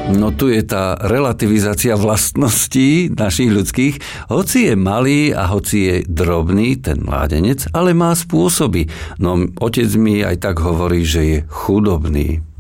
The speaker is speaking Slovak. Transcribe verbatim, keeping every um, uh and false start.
No tu je tá relativizácia vlastností našich ľudských. Hoci je malý a hoci je drobný, ten mládenec, ale má spôsoby. No otec mi aj tak hovorí, že je chudobný.